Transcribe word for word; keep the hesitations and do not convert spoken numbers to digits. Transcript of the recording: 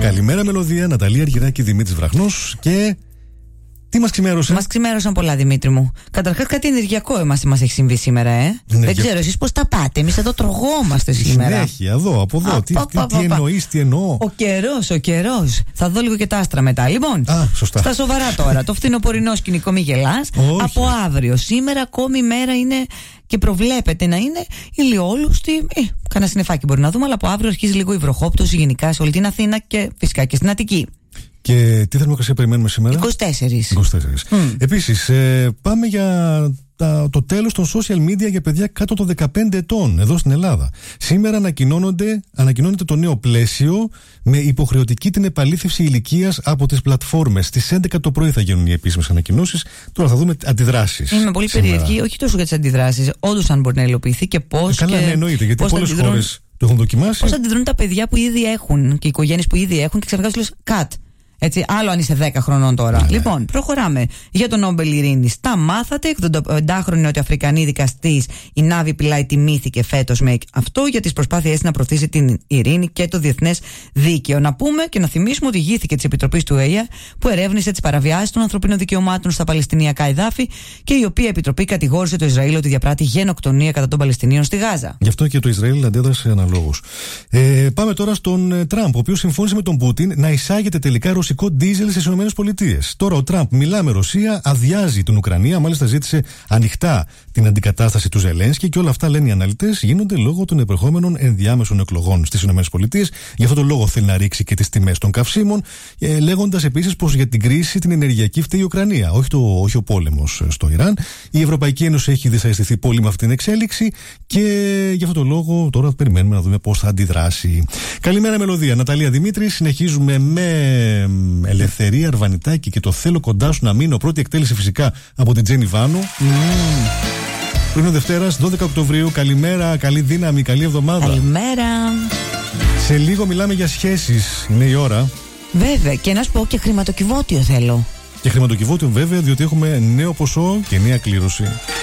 Καλημέρα, Μελωδία, Ναταλία Αργυράκη, Δημήτρης Βραχνός και. Τι μας ξημέρωσε? Μας ξημέρωσαν πολλά, Δημήτρη μου. Καταρχάς, κάτι ενεργειακό εμάς μας έχει συμβεί σήμερα, ε. Ενεργεια... Δεν ξέρω εσείς πώς τα πάτε. Εμείς εδώ τρογόμαστε σήμερα. Συνέχεια, εδώ, από εδώ. Α, τι, πα, τι, πα, τι εννοείς, τι εννοώ. Ο καιρός, ο καιρός. Θα δω λίγο και τα άστρα μετά. Λοιπόν, Α, σωστά. Στα σοβαρά τώρα. Το φθινοπορεινό σκηνικό, μη γελάς. Από αύριο. Σήμερα ακόμη η μέρα είναι και προβλέπεται να είναι ηλιόλουστη. Ε, κανένα συννεφάκι μπορεί να δούμε, αλλά από αύριο αρχίζει λίγο η βροχόπτωση γενικά σε όλη την Αθήνα και φυσικά και στην Αττική. Και τι θερμοκρασία περιμένουμε σήμερα? είκοσι τέσσερα. είκοσι τέσσερα. Mm. Επίσης, ε, πάμε για τα, το τέλος των social media για παιδιά κάτω των δεκαπέντε ετών εδώ στην Ελλάδα. Σήμερα ανακοινώνεται το νέο πλαίσιο με υποχρεωτική την επαλήθευση ηλικίας από τις πλατφόρμες. Στις έντεκα το πρωί θα γίνουν οι επίσημες ανακοινώσεις. Τώρα θα δούμε αντιδράσεις. Είμαι πολύ περίεργη, όχι τόσο για τις αντιδράσεις, όντως αν μπορεί να υλοποιηθεί και πώς. Ε, καλά, και ναι, εννοείται, γιατί πολλές αντιδρούν... χώρες το έχουν δοκιμάσει. Πώς αντιδρούν τα παιδιά που ήδη έχουν και οι οικογένειες που ήδη έχουν και ξαφνικά σου λες cut. Έτσι, άλλο αν είσαι δέκα χρονών τώρα. Ναι. Λοιπόν, προχωράμε. Για τον Νόμπελ Ειρήνης. Τα μάθατε. εκατονταπεντάχρονη νοτιοαφρικανή δικαστής η Νάβη Πιλάη τιμήθηκε φέτος με αυτό για τις προσπάθειές να προωθήσει την ειρήνη και το διεθνές δίκαιο. Να πούμε και να θυμίσουμε ότι ηγήθηκε της Επιτροπής του ΟΗΕ που ερεύνησε τις παραβιάσεις των ανθρωπίνων δικαιωμάτων στα Παλαιστινιακά εδάφη και η οποία Επιτροπή κατηγόρησε το Ισραήλ ότι διαπράττει γενοκτονία κατά των Παλαιστινίων στη Γάζα. Γι' αυτό και το Ισραήλ αντέδρασε αναλόγως. Ε, πάμε τώρα στον Τραμπ, ο οποίος συμφώνησε με τον Πούτιν να εισάγεται τελικά ρωσικό ντίζελ στις ΗΠΑ. Τώρα ο Τραμπ μιλά με Ρωσία, αδειάζει την Ουκρανία, μάλιστα ζήτησε ανοιχτά την αντικατάσταση του Ζελένσκι και όλα αυτά, λένε οι αναλυτές, γίνονται λόγω των επερχόμενων ενδιάμεσων εκλογών στις ΗΠΑ. Γι' αυτό το λόγο θέλει να ρίξει και τις τιμές των καυσίμων, ε, λέγοντας επίσης πως για την κρίση την ενεργειακή φταίει η Ουκρανία, όχι, το, όχι ο πόλεμος στο Ιράν. Η Ευρωπαϊκή Ένωση έχει δυσαρεστηθεί πολύ με αυτή την εξέλιξη και γι' αυτό το λόγο τώρα περιμένουμε να δούμε πώς θα αντιδράσει. Καλημέρα, Μελωδία, Ναταλία Δημήτρη. Συνεχίζουμε με Ελευθερία Αρβανιτάκη και το θέλω κοντά σου να μείνω. Πρώτη εκτέλεση φυσικά από την Τζένι Βάνου. Mm. Πριν ο Δευτέρας, δώδεκα Οκτωβρίου. Καλημέρα, καλή δύναμη, καλή εβδομάδα. Καλημέρα. Σε λίγο μιλάμε για σχέσεις. Είναι η ώρα. Βέβαια, και να σου πω και χρηματοκιβώτιο θέλω. Και χρηματοκιβώτιο βέβαια, διότι έχουμε νέο ποσό και νέα κλήρωση.